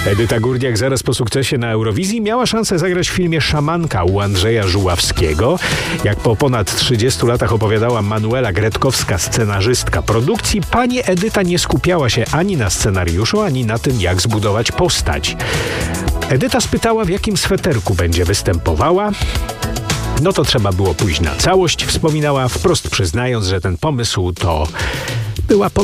Edyta Górniak zaraz po sukcesie na Eurowizji miała szansę zagrać w filmie Szamanka u Andrzeja Żuławskiego. Jak po ponad 30 latach opowiadała Manuela Gretkowska, scenarzystka produkcji, pani Edyta nie skupiała się ani na scenariuszu, ani na tym, jak zbudować postać. Edyta spytała, w jakim sweterku będzie występowała. No to trzeba było pójść na całość, wspominała, wprost przyznając, że ten pomysł to była